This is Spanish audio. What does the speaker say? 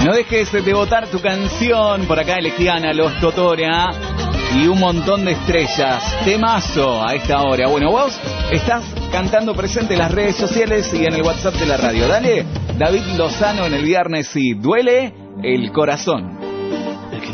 No dejes de votar tu canción. Por acá elegían a Los Totora y un montón de estrellas. Temazo a esta hora. Bueno, vos estás cantando presente en las redes sociales y en el WhatsApp de la radio. Dale, David Lozano en el viernes sí. Duele el corazón.